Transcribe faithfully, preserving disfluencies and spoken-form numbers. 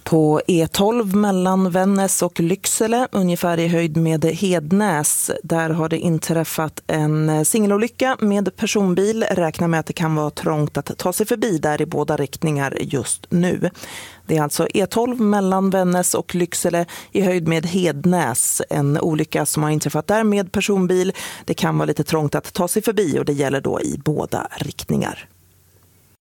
På E tolv mellan Vännäs och Lycksele, ungefär i höjd med Hednäs, där har det inträffat en singelolycka med personbil. Räkna med att det kan vara trångt att ta sig förbi där i båda riktningar just nu. Det är alltså E tolv mellan Vännäs och Lycksele i höjd med Hednäs. En olycka som har inträffat där med personbil. Det kan vara lite trångt att ta sig förbi och det gäller då i båda riktningar.